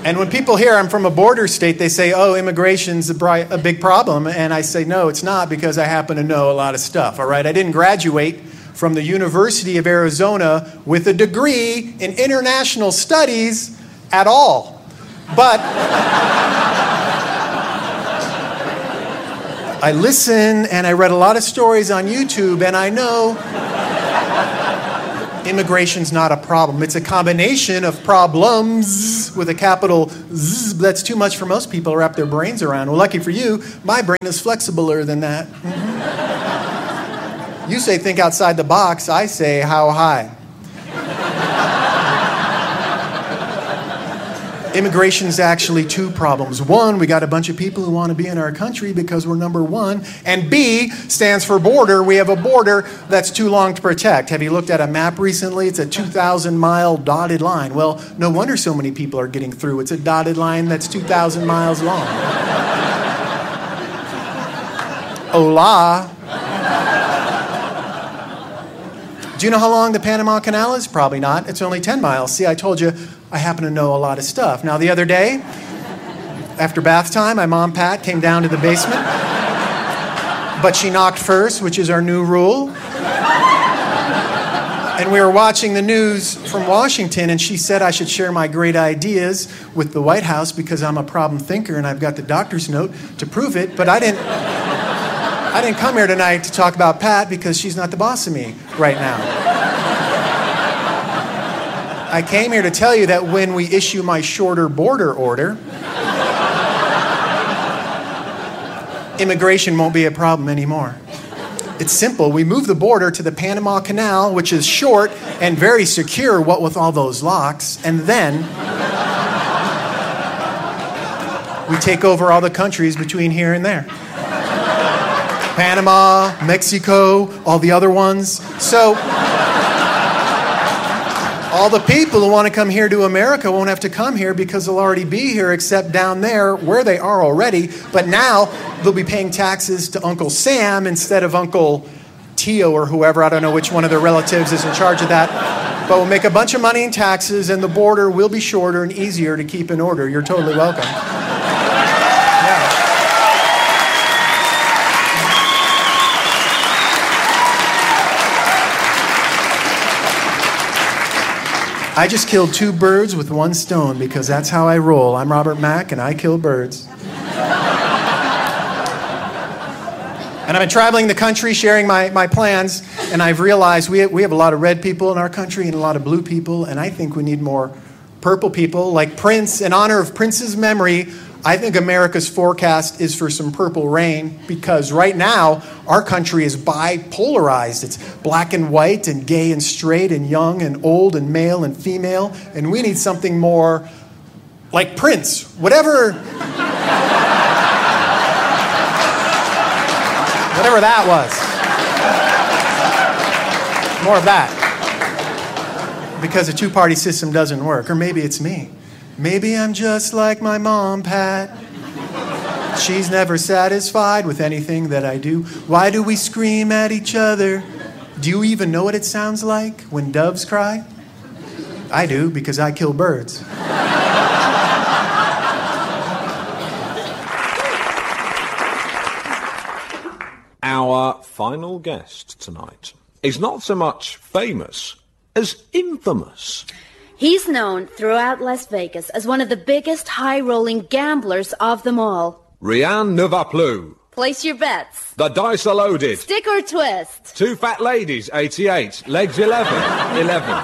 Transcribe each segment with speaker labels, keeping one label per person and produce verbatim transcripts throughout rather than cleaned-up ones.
Speaker 1: And when people hear I'm from a border state, they say, oh, immigration's a, bri- a big problem. And I say, no, it's not, because I happen to know a lot of stuff, all right? I didn't graduate from the University of Arizona with a degree in international studies at all. But I listen and I read a lot of stories on YouTube, and I know immigration's not a problem. It's a combination of problems with a capital Z. That's too much for most people to wrap their brains around. Well, lucky for you, my brain is flexibler than that. Mm-hmm. You say think outside the box. I say how high. Immigration's actually two problems. One, we got a bunch of people who want to be in our country because we're number one. And B stands for border. We have a border that's too long to protect. Have you looked at a map recently? It's a two thousand mile dotted line. Well, no wonder so many people are getting through. It's a dotted line that's two thousand miles long. Hola. Do you know how long the Panama Canal is? Probably not. It's only ten miles. See, I told you I happen to know a lot of stuff. Now, the other day, after bath time, my mom, Pat, came down to the basement. But she knocked first, which is our new rule. And we were watching the news from Washington, and she said I should share my great ideas with the White House because I'm a problem thinker and I've got the doctor's note to prove it. But I didn't, I didn't come here tonight to talk about Pat because she's not the boss of me right now. I came here to tell you that when we issue my shorter border order, immigration won't be a problem anymore. It's simple. We move the border to the Panama Canal, which is short and very secure, what with all those locks, and then we take over all the countries between here and there. Panama, Mexico, all the other ones. So all the people who want to come here to America won't have to come here because they'll already be here, except down there where they are already. But now they'll be paying taxes to Uncle Sam instead of Uncle Tio or whoever. I don't know which one of their relatives is in charge of that. But we'll make a bunch of money in taxes, and the border will be shorter and easier to keep in order. You're totally welcome. Yeah. I just killed two birds with one stone because that's how I roll. I'm Robert Mack, and I kill birds. And I've been traveling the country sharing my, my plans, and I've realized we have, we have a lot of red people in our country and a lot of blue people, and I think we need more purple people like Prince. In honor of Prince's memory, I think America's forecast is for some purple rain because right now our country is bipolarized. It's black and white and gay and straight and young and old and male and female, and we need something more like Prince. Whatever, whatever that was. More of that. Because the two-party system doesn't work. Or maybe it's me. Maybe I'm just like my mom, Pat. She's never satisfied with anything that I do. Why do we scream at each other? Do you even know what it sounds like when doves cry? I do, because I kill birds.
Speaker 2: Our final guest tonight is not so much famous as infamous.
Speaker 3: He's known throughout Las Vegas as one of the biggest high-rolling gamblers of them all.
Speaker 2: Rianne ne va plus.
Speaker 3: Place your bets.
Speaker 2: The dice are loaded.
Speaker 3: Stick or twist.
Speaker 2: Two fat ladies, eighty-eight. Legs, eleven. eleven.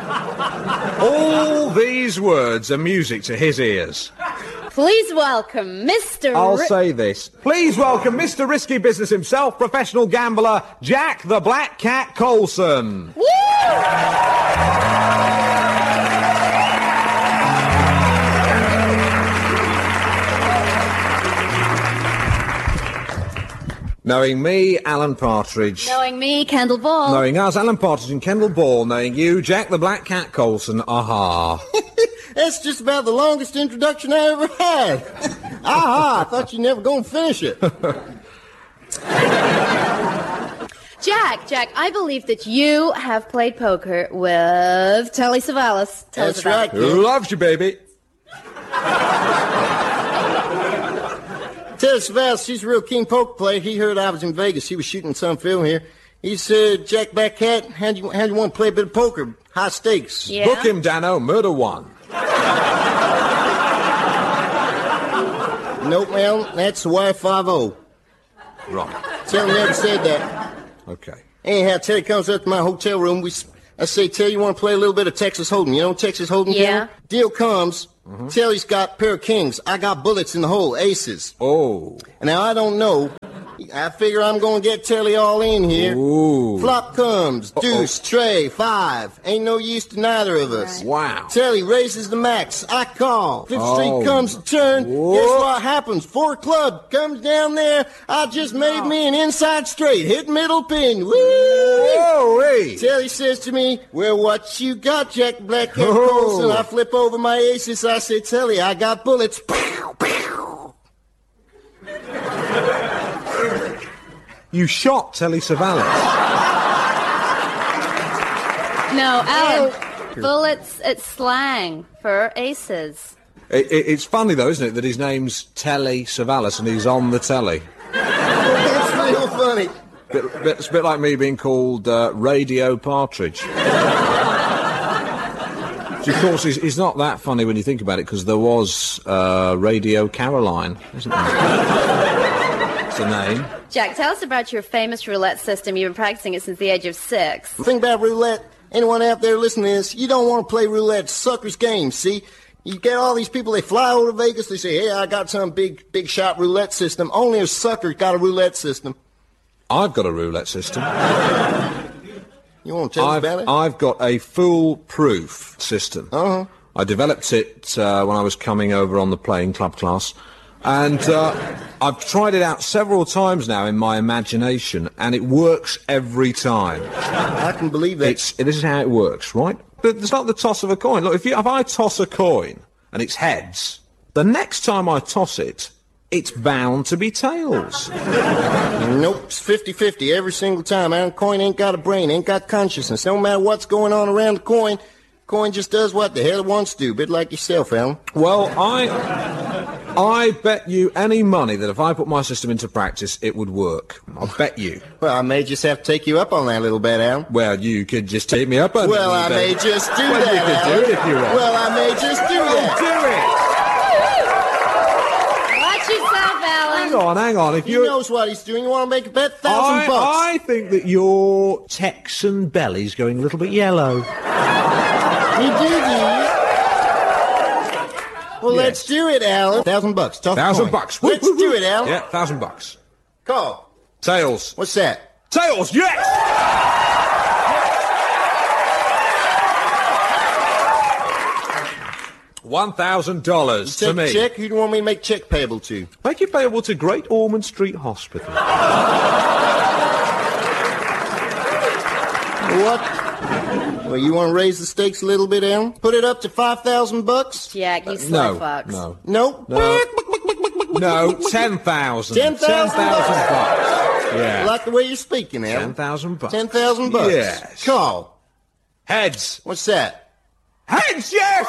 Speaker 2: All these words are music to his ears.
Speaker 3: Please welcome Mister
Speaker 2: I'll
Speaker 3: Ri-
Speaker 2: say this. Please welcome Mister Risky Business himself, professional gambler, Jack the Black Cat Colson.
Speaker 3: Woo!
Speaker 2: Knowing me, Alan Partridge.
Speaker 3: Knowing me, Kendall Ball.
Speaker 2: Knowing us, Alan Partridge and Kendall Ball. Knowing you, Jack the Black Cat Colson. Aha.
Speaker 4: That's just about the longest introduction I ever had. Aha, I thought you never going to finish it.
Speaker 3: Jack, Jack, I believe that you have played poker with Telly Savalas. Tell
Speaker 4: That's
Speaker 3: us about
Speaker 4: right,
Speaker 3: it.
Speaker 2: Who loves you, baby?
Speaker 4: Telly Savalas, he's a real keen poker player. He heard I was in Vegas. He was shooting some film here. He said, Jack Blackcat, how do you, how do you want to play a bit of poker? High stakes.
Speaker 3: Yeah.
Speaker 2: Book him, Dano. Murder one.
Speaker 4: Nope, Al, that's the Y five oh.
Speaker 2: Right.
Speaker 4: Telly never said that.
Speaker 2: Okay.
Speaker 4: Anyhow, Telly comes up to my hotel room. We, I say, Telly, you want to play a little bit of Texas Hold'em? You know Texas Hold'em?
Speaker 3: Yeah.
Speaker 4: Telly? Deal comes. Mm-hmm. Telly's got a pair of kings. I got bullets in the hole, aces.
Speaker 2: Oh.
Speaker 4: Now, I don't know. I figure I'm going to get Telly all in here.
Speaker 2: Ooh.
Speaker 4: Flop comes, deuce, Uh-oh. Tray, five. Ain't no use to neither of us.
Speaker 3: Right.
Speaker 2: Wow.
Speaker 4: Telly raises the max. I call. Fifth
Speaker 2: Oh.
Speaker 4: Street comes to turn.
Speaker 2: Whoa.
Speaker 4: Guess what happens? Four club comes down there. I just made me an inside straight. Hit middle pin. Woo!
Speaker 2: Whoa, hey.
Speaker 4: Telly says to me, well, what you got, Jack Blackcat
Speaker 2: Oh.
Speaker 4: Colson? I flip over my aces. I say, Telly, I got bullets. Pow, pow.
Speaker 2: You shot Telly Savalas.
Speaker 3: No, Alan, bullets, it's slang for aces.
Speaker 2: It, it, it's funny, though, isn't it, that his name's Telly Savalas and he's on the telly.
Speaker 4: It's real funny.
Speaker 2: Bit, bit, it's a bit like me being called uh, Radio Partridge. Which, of course, is, is not that funny when you think about it, because there was uh, Radio Caroline, isn't there? It's a name.
Speaker 3: Jack, tell us about your famous roulette system. You've been practicing it since the age of six.
Speaker 4: The thing about roulette, anyone out there listening to this, you don't want to play roulette. It's sucker's game, see? You get all these people, they fly over to Vegas, they say, hey, I got some big, big shot roulette system. Only a sucker got a roulette system.
Speaker 2: I've got a roulette system.
Speaker 4: You want to tell us
Speaker 2: I've,
Speaker 4: about it?
Speaker 2: I've got a foolproof system.
Speaker 4: Uh-huh.
Speaker 2: I developed it uh, when I was coming over on the plane, club class. And uh, I've tried it out several times now in my imagination, and it works every time.
Speaker 4: I can believe that.
Speaker 2: It's, this is how it works, right? But it's like the toss of a coin. Look, if, you, if I toss a coin and it's heads, the next time I toss it, it's bound to be tails.
Speaker 4: Nope, it's fifty-fifty every single time. Iron coin ain't got a brain, ain't got consciousness. No matter what's going on around the coin, coin just does what the hell it wants to do, a bit like yourself, Alan.
Speaker 2: Well, I... I bet you any money that if I put my system into practice, it would work. I'll bet you.
Speaker 4: Well, I may just have to take you up on that a little bit, Alan.
Speaker 2: Well, you could just take me up on
Speaker 4: Well,
Speaker 2: it.
Speaker 4: I may just do
Speaker 2: well,
Speaker 4: that,
Speaker 2: you could
Speaker 4: Alan.
Speaker 2: do it if you want.
Speaker 4: Well, I may just do that.
Speaker 2: Do it!
Speaker 3: Watch yourself, Alan.
Speaker 2: Hang on, hang on. If
Speaker 4: He
Speaker 2: you're...
Speaker 4: knows what he's doing. You want to make a bet? Thousand
Speaker 2: I,
Speaker 4: bucks.
Speaker 2: I think that your Texan belly's going a little bit yellow.
Speaker 4: You do, do you? Well,
Speaker 2: Yes.
Speaker 4: let's do it, Alan. Thousand bucks. Tough
Speaker 2: Thousand
Speaker 4: coin.
Speaker 2: bucks.
Speaker 4: Let's
Speaker 2: Woo, woo,
Speaker 4: do
Speaker 2: woo.
Speaker 4: it, Alan.
Speaker 2: Yeah, thousand bucks.
Speaker 4: Call.
Speaker 2: Tails.
Speaker 4: What's that?
Speaker 2: Tails, yes! One thousand dollars to
Speaker 4: Take
Speaker 2: me.
Speaker 4: a check. Who do you want me to make check payable to?
Speaker 2: Make it payable to Great Ormond Street Hospital.
Speaker 4: What? Well, you want to raise the stakes a little bit, Alan? Put it up to five thousand bucks?
Speaker 3: Jack, you
Speaker 2: No,
Speaker 3: slow fucks.
Speaker 2: no,
Speaker 4: Nope.
Speaker 2: no, no. Ten thousand.
Speaker 4: Ten thousand
Speaker 2: bucks.
Speaker 4: bucks.
Speaker 2: Yeah.
Speaker 4: I like the way you're speaking, Alan.
Speaker 2: Ten thousand bucks.
Speaker 4: Ten thousand bucks.
Speaker 2: Yes.
Speaker 4: Call.
Speaker 2: Heads.
Speaker 4: What's that?
Speaker 2: Heads. Yes.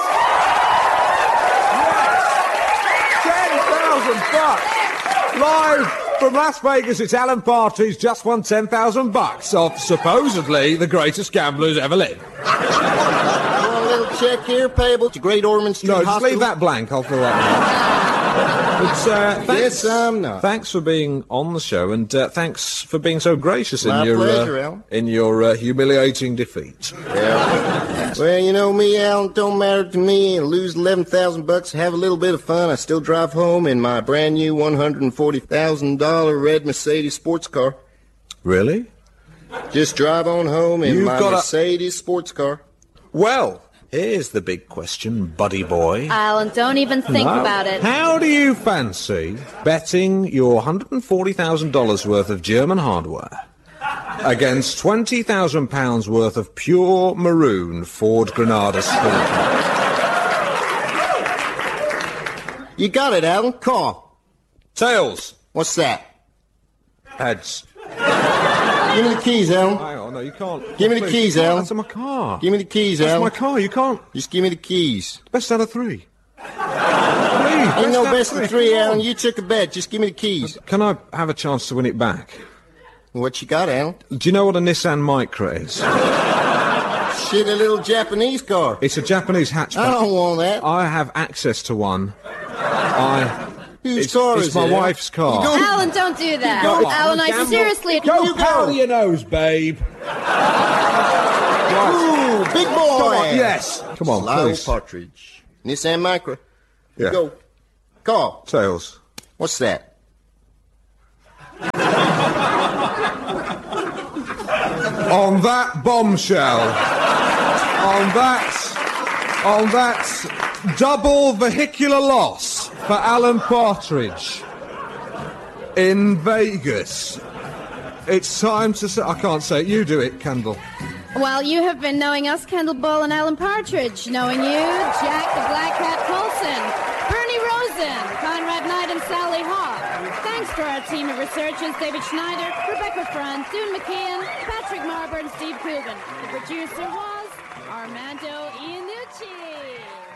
Speaker 2: Yes. Ten thousand bucks. Live from Las Vegas, it's Alan Partridge. Just won ten thousand bucks off supposedly the greatest gambler who's ever lived.
Speaker 4: Want a little check here payable to Great Ormond Street
Speaker 2: No, just
Speaker 4: Hospital?
Speaker 2: leave that blank. I'll fill that in. But, uh, thanks,
Speaker 4: Yes, I'm not.
Speaker 2: Thanks for being on the show, and uh, thanks for being so gracious
Speaker 4: My
Speaker 2: in your
Speaker 4: pleasure,
Speaker 2: uh,
Speaker 4: Al.
Speaker 2: in your uh, humiliating defeat.
Speaker 4: Yeah. Well, you know me, Alan. Don't matter to me. Lose eleven thousand bucks, have a little bit of fun. I still drive home in my brand new one hundred and forty thousand dollar red Mercedes sports car.
Speaker 2: Really?
Speaker 4: Just drive on home in
Speaker 2: You've
Speaker 4: my
Speaker 2: got a-
Speaker 4: Mercedes sports car.
Speaker 2: Well, here's the big question, buddy boy.
Speaker 3: Alan, don't even think
Speaker 2: No.
Speaker 3: about it.
Speaker 2: How do you fancy betting your one hundred and forty thousand dollars worth of German hardware against twenty thousand pounds worth of pure maroon Ford Granada Sport?
Speaker 4: You got it, Alan. Call.
Speaker 2: Tails.
Speaker 4: What's that?
Speaker 2: Heads.
Speaker 4: Give me the keys, Alan.
Speaker 2: Hang on, no, you can't.
Speaker 4: Give me the
Speaker 2: Please,
Speaker 4: keys,
Speaker 2: you can't.
Speaker 4: Alan.
Speaker 2: That's in my car.
Speaker 4: Give me the keys,
Speaker 2: That's
Speaker 4: Alan.
Speaker 2: my car. You can't.
Speaker 4: Just give me the keys.
Speaker 2: Best out of three. Please.
Speaker 4: Ain't no
Speaker 2: Best
Speaker 4: best
Speaker 2: of
Speaker 4: of
Speaker 2: three.
Speaker 4: three, Alan. You took a bet. Just give me the keys.
Speaker 2: Can I have a chance to win it back?
Speaker 4: What you got, Alan?
Speaker 2: Do you know what a Nissan Micra is?
Speaker 4: Shit, a little Japanese car.
Speaker 2: It's a Japanese hatchback.
Speaker 4: I don't want that.
Speaker 2: I have access to one. I...
Speaker 4: Whose
Speaker 2: it's,
Speaker 4: car
Speaker 2: it's
Speaker 4: is
Speaker 2: my
Speaker 4: it, Alan?
Speaker 2: wife's car.
Speaker 4: You go-
Speaker 3: Alan, don't do that.
Speaker 4: Go.
Speaker 3: Alan, I
Speaker 4: Gamble.
Speaker 3: seriously...
Speaker 2: Go,
Speaker 4: You go.
Speaker 2: powder your nose, babe.
Speaker 4: Ooh, big boy.
Speaker 2: Come on, yes. Come on,
Speaker 4: Lyle
Speaker 2: please.
Speaker 4: Partridge. Nissan Micra.
Speaker 2: Yeah.
Speaker 4: Go. Call.
Speaker 2: Tails.
Speaker 4: What's that?
Speaker 2: On that bombshell, on that, on that double vehicular loss for Alan Partridge in Vegas, it's time to say, I can't say it, you do it, Kendall.
Speaker 3: Well, you have been knowing us, Kendall Ball and Alan Partridge. Knowing you, Jack the Black Cat Colson, Bernie Rosen, Conrad Knight, and Sally Hawk. Thanks to our team of researchers, David Schneider, Rebecca Front, Dune McKeon, Patrick Marber, and Steve Coogan. The producer was Armando Iannucci.